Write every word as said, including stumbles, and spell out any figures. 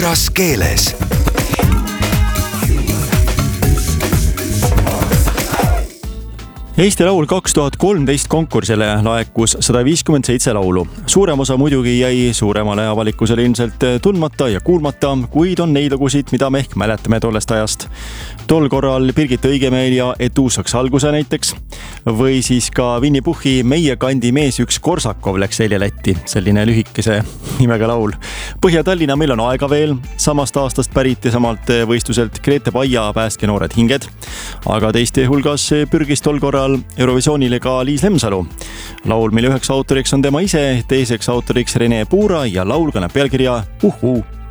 võõras keeles. Eesti Laul kaks tuhat kolmteist konkursile laekus sada viiskümmend seitse laulu. Suurem osa muidugi jäi suuremale avalikkusele ilmselt tundmata ja kuulmata, kuid on neid lugusid, mida me ehk mäletame tollest ajast. Tol korral Birgit Õigemäel ja Etu saaks alguse näiteks. Või siis ka Winny Puhhi Meie kandi mees üks Korsakov läks selja Lätti. Selline lühikese nimega laul. Põhja-Tallinna meil on aega veel. Samast aastast pärit ja samalt võistluselt Grete Paia Päästke noored hinged. Aga teiste hulgas pürgis tol korral Eurovisioonile ka Liis Lemsalu. Laul, mille üheks autoriks on tema ise, teiseks autoriks Rene Puura ja laul kannab pealkirja Uhuu.